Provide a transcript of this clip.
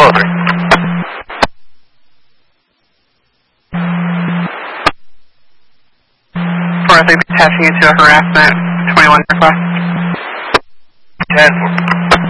403. Passing into a harassment 21 request. 10.